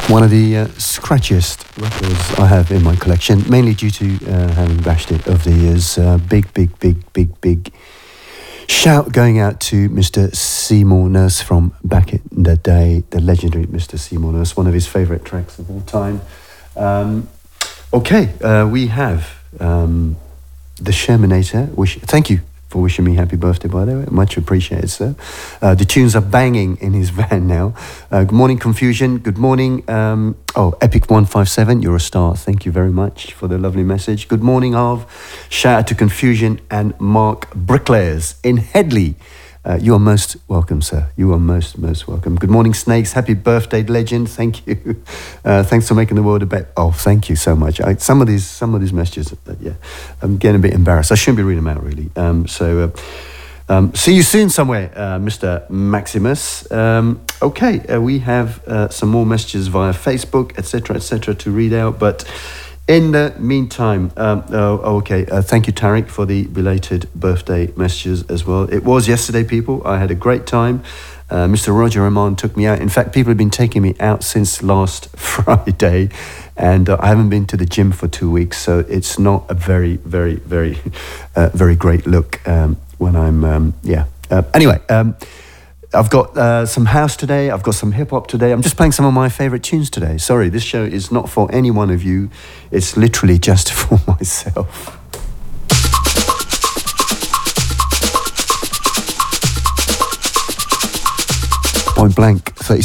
One of the scratchiest records I have in my collection, mainly due to having bashed it over the years. Big shout going out to Mr. Seymour Nurse from back in the day, the legendary Mr. Seymour Nurse, one of his favourite tracks of all time. We have the Shermanator. Thank you for wishing me happy birthday, by the way. Much appreciated, sir. The tunes are banging in his van now. Good morning, Confusion. Good morning. Epic157, you're a star. Thank you very much for the lovely message. Good morning, Harv. Shout out to Confusion and Mark Bricklayers in Headley. You are most welcome, sir. You are most welcome. Good morning, Snakes. Happy birthday, legend. Thank you. Thanks for making the world a better. Oh, thank you so much. Some of these messages, I'm getting a bit embarrassed. I shouldn't be reading them out, really. See you soon somewhere, Mr. Maximus. We have some more messages via Facebook, etc., to read out, but in the meantime, thank you, Tariq, for the belated birthday messages as well. It was yesterday, people. I had a great time. Mr. Roger Rahman took me out. In fact, people have been taking me out since last Friday, and I haven't been to the gym for 2 weeks, so it's not a very great look when I'm, Anyway, I've got some house today. I've got some hip-hop today. I'm just playing some of my favourite tunes today. Sorry, this show is not for any one of you. It's literally just for myself. Point Blank, 36